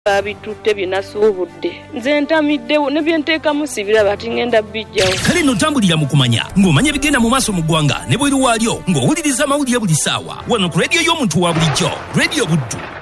babitutte binasuubudde nze ntamiddewo ne byenteekamu sibira bati ngenda bijjawo kale no tambulira mu kumanya ng'omanya ebigenda mu maaso mu ggwanga ne bweru waalyo ng'owuliriza amawulire buli ssaawa wano ku rediyo y'omuntu wa bulijjo rediyo Buddu.